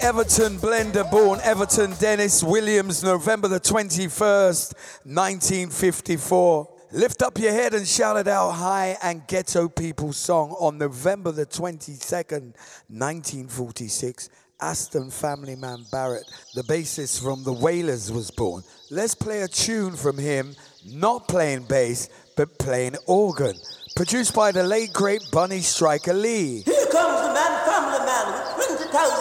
Everton Blender, born Everton Dennis Williams, November the 21st, 1954. Lift Up Your Head and Shout It Out High and Ghetto People song on November the 22nd, 1946. Aston Family Man Barrett, the bassist from the Wailers, was born. Let's play a tune from him, not playing bass, but playing organ. Produced by the late great Bunny Striker Lee. Here comes the man, family man, with 20,000